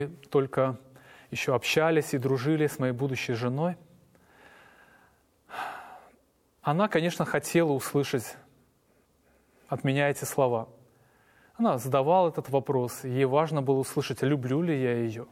только еще общались и дружили с моей будущей женой, она, конечно, хотела услышать от меня эти слова. Она задавала этот вопрос, и ей важно было услышать, люблю ли я ее.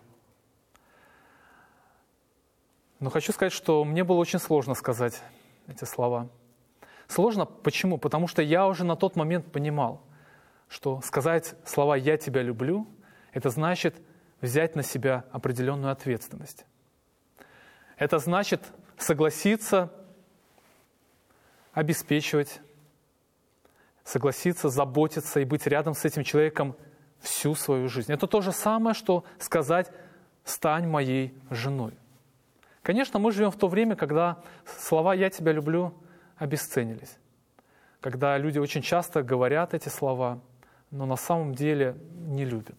Но хочу сказать, что мне было очень сложно сказать эти слова. Сложно почему? Потому что я уже на тот момент понимал, что сказать слова «я тебя люблю» — это значит взять на себя определенную ответственность. Это значит согласиться обеспечивать, согласиться заботиться и быть рядом с этим человеком всю свою жизнь. Это то же самое, что сказать «стань моей женой». Конечно, мы живем в то время, когда слова «я тебя люблю» обесценились. Когда люди очень часто говорят эти слова, но на самом деле не любят.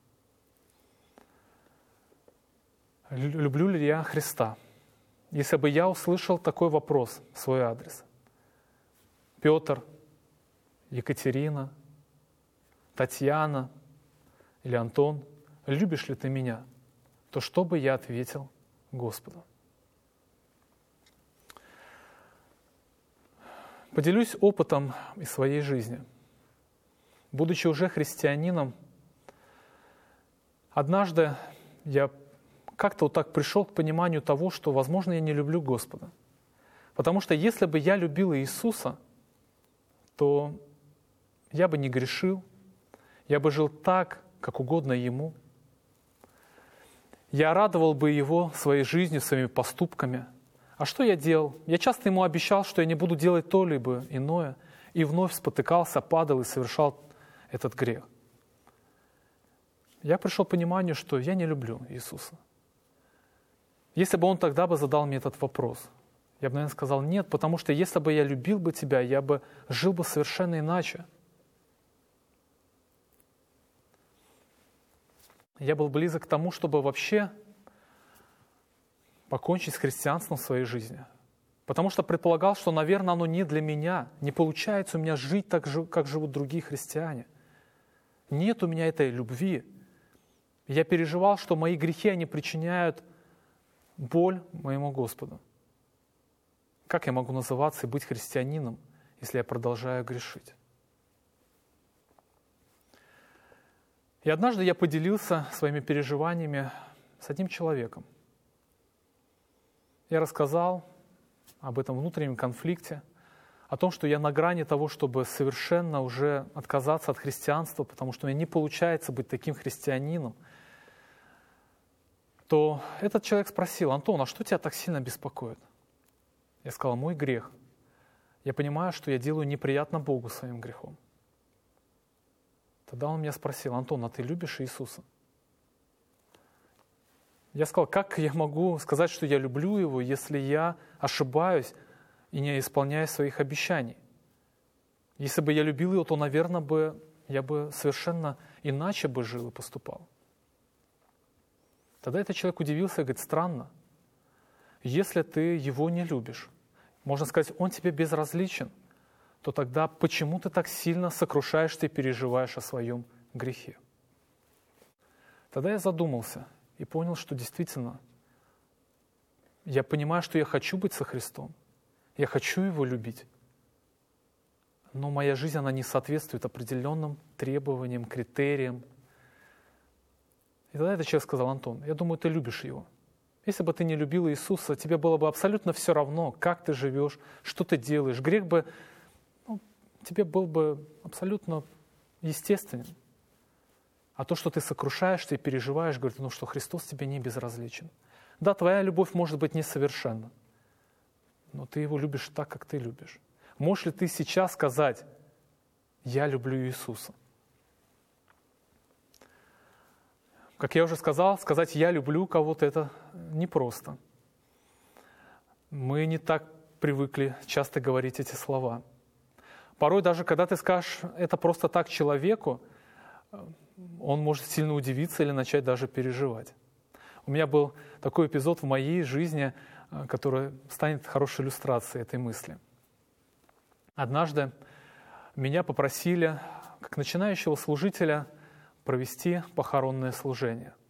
Люблю ли я Христа? Если бы я услышал такой вопрос в свой адрес. Петр, Екатерина, Татьяна или Антон, любишь ли ты меня? То что бы я ответил Господу? Поделюсь опытом из своей жизни. Будучи уже христианином, однажды я как-то вот так пришел к пониманию того, что, возможно, я не люблю Господа. Потому что если бы я любил Иисуса, то я бы не грешил, я бы жил так, как угодно Ему. Я радовал бы Его своей жизнью, своими поступками. А что я делал? Я часто Ему обещал, что я не буду делать то либо иное, и вновь спотыкался, падал и совершал этот грех. Я пришел к пониманию, что я не люблю Иисуса. Если бы Он тогда бы задал мне этот вопрос, я бы, наверное, сказал нет, потому что если бы я любил бы Тебя, я бы жил бы совершенно иначе. Я был близок к тому, чтобы вообще покончить с христианством в своей жизни. Потому что предполагал, что, наверное, оно не для меня. Не получается у меня жить так, как живут другие христиане. Нет у меня этой любви. Я переживал, что мои грехи, они причиняют боль моему Господу. Как я могу называться и быть христианином, если я продолжаю грешить? И однажды я поделился своими переживаниями с одним человеком. Я рассказал об этом внутреннем конфликте, о том, что я на грани того, чтобы совершенно уже отказаться от христианства, потому что у меня не получается быть таким христианином. То этот человек спросил: Антон, а что тебя так сильно беспокоит? Я сказал: мой грех. Я понимаю, что я делаю неприятно Богу своим грехом. Тогда он меня спросил: Антон, а ты любишь Иисуса? Я сказал: как я могу сказать, что я люблю Его, если я ошибаюсь и не исполняю своих обещаний? Если бы я любил Его, то, наверное, я бы совершенно иначе бы жил и поступал. Тогда этот человек удивился и говорит: странно, если ты Его не любишь, можно сказать, Он тебе безразличен, то тогда почему ты так сильно сокрушаешься и переживаешь о своем грехе? Тогда я задумался и понял, что действительно я понимаю, что я хочу быть со Христом, я хочу Его любить, но моя жизнь, она не соответствует определенным требованиям, критериям. И тогда этот человек сказал: Антон, я думаю, ты любишь Его. Если бы ты не любил Иисуса, тебе было бы абсолютно все равно, как ты живешь, что ты делаешь. Грех бы, тебе был бы абсолютно естественен. А то, что ты сокрушаешься и переживаешь, говорит, что Христос тебе не безразличен. Да, твоя любовь может быть несовершенна, но ты Его любишь так, как ты любишь. Можешь ли ты сейчас сказать: я люблю Иисуса? Как я уже сказал, сказать «я люблю кого-то» — это непросто. Мы не так привыкли часто говорить эти слова. Порой даже когда ты скажешь это просто так человеку, он может сильно удивиться или начать даже переживать. У меня был такой эпизод в моей жизни, который станет хорошей иллюстрацией этой мысли. Однажды меня попросили, как начинающего служителя, провести похоронное служение.